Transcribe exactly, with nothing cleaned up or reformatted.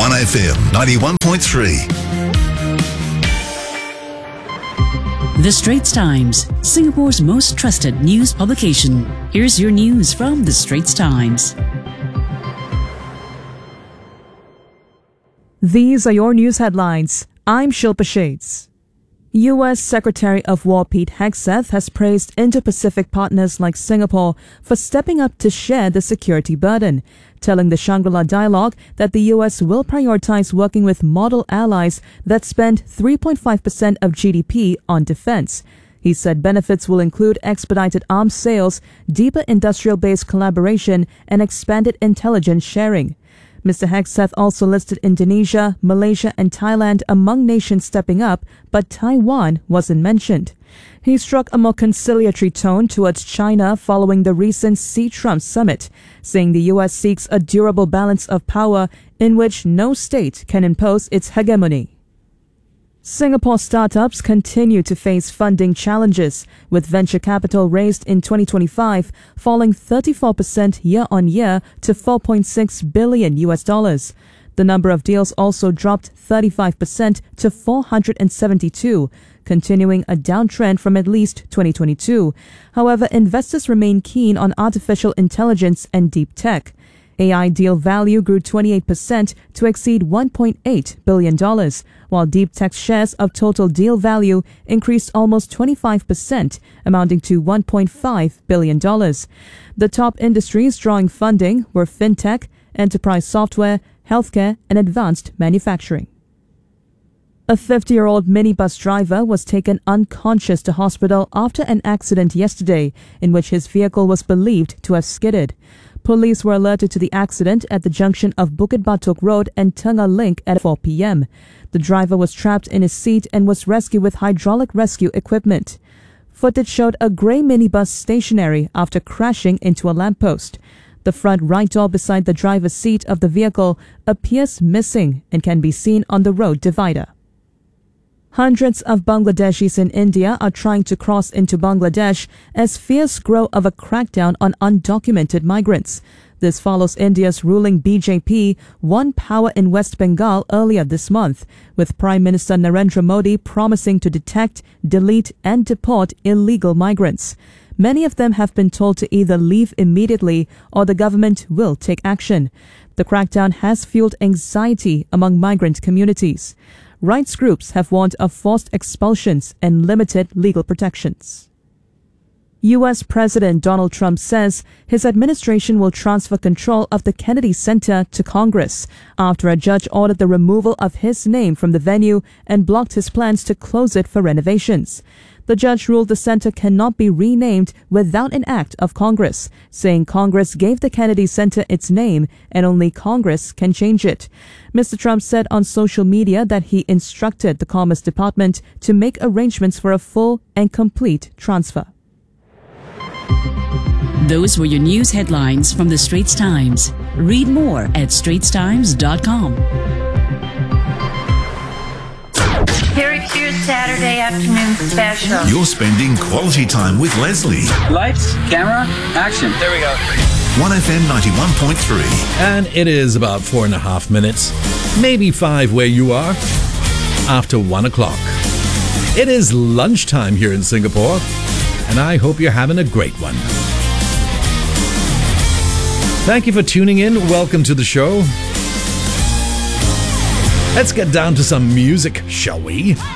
one F M ninety-one point three. The Straits Times, Singapore's most trusted news publication. Here's your news from The Straits Times. These are your news headlines. I'm Shilpa Shades. U S Secretary of War Pete Hegseth has praised Indo-Pacific partners like Singapore for stepping up to share the security burden, telling the Shangri-La Dialogue that the U S will prioritize working with model allies that spend three point five percent of G D P on defense. He said benefits will include expedited arms sales, deeper industrial-based collaboration, and expanded intelligence sharing. Mister Hegseth also listed Indonesia, Malaysia and Thailand among nations stepping up, but Taiwan wasn't mentioned. He struck a more conciliatory tone towards China following the recent Xi-Trump summit, saying the U S seeks a durable balance of power in which no state can impose its hegemony. Singapore startups continue to face funding challenges, with venture capital raised in twenty twenty-five falling thirty-four percent year-on-year to four point six billion U S dollars. The number of deals also dropped thirty-five percent to four hundred seventy-two, continuing a downtrend from at least twenty twenty-two. However, investors remain keen on artificial intelligence and deep tech. A I deal value grew twenty-eight percent to exceed one point eight billion dollars, while deep tech shares of total deal value increased almost twenty-five percent, amounting to one point five billion dollars. The top industries drawing funding were fintech, enterprise software, healthcare, and advanced manufacturing. A fifty-year-old minibus driver was taken unconscious to hospital after an accident yesterday in which his vehicle was believed to have skidded. Police were alerted to the accident at the junction of Bukit Batok Road and Tengah Link at four p.m. The driver was trapped in his seat and was rescued with hydraulic rescue equipment. Footage showed a grey minibus stationary after crashing into a lamppost. The front right door beside the driver's seat of the vehicle appears missing and can be seen on the road divider. Hundreds of Bangladeshis in India are trying to cross into Bangladesh as fears grow of a crackdown on undocumented migrants. This follows India's ruling B J P won power in West Bengal earlier this month, with Prime Minister Narendra Modi promising to detect, delete and deport illegal migrants. Many of them have been told to either leave immediately or the government will take action. The crackdown has fueled anxiety among migrant communities. Rights groups have warned of forced expulsions and limited legal protections. U S President Donald Trump says his administration will transfer control of the Kennedy Center to Congress after a judge ordered the removal of his name from the venue and blocked his plans to close it for renovations. The judge ruled the center cannot be renamed without an act of Congress, saying Congress gave the Kennedy Center its name and only Congress can change it. Mister Trump said on social media that he instructed the Commerce Department to make arrangements for a full and complete transfer. Those were your news headlines from The Straits Times. Read more at straits times dot com. Here is your Saturday afternoon special. You're spending quality time with Leslie. Lights, camera, action. There we go. one F M ninety-one point three. And it is about four and a half minutes, maybe five where you are, after one o'clock. It is lunchtime here in Singapore, and I hope you're having a great one. Thank you for tuning in. Welcome to the show. Let's get down to some music, shall we?